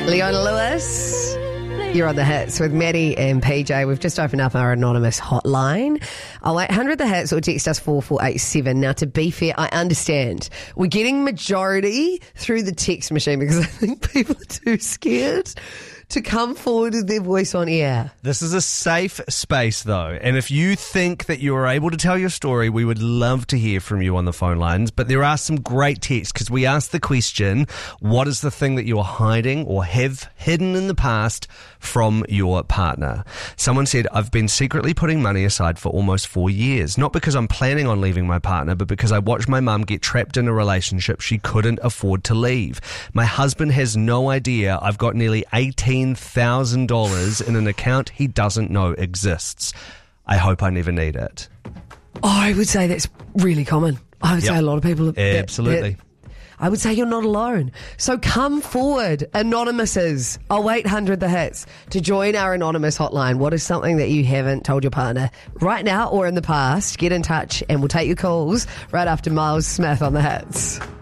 Leona Lewis, you're on the hits with Maddie and PJ. We've just opened up our anonymous hotline. 0800 the hits or text us 4487. Now, to be fair, I understand we're getting majority through the text machine because I think people are too scared to come forward with their voice on air. This is a safe space, though, and if you think that you are able to tell your story, we would love to hear from you on the phone lines. But there are some great texts because we asked the question, what is the thing that you are hiding or have hidden in the past from your partner? Someone said, I've been secretly putting money aside for almost 4 years, not because I'm planning on leaving my partner, but because I watched my mum get trapped in a relationship she couldn't afford to leave. My husband has no idea I've got nearly $18,000 in an account he doesn't know exists. I hope I never need it. I would say that's really common. I would say a lot of people... Absolutely. I would say you're not alone. So come forward, anonymouses, 0800 the hits, to join our anonymous hotline. What is something that you haven't told your partner right now or in the past? Get in touch and we'll take your calls right after Miles Smith on the hits.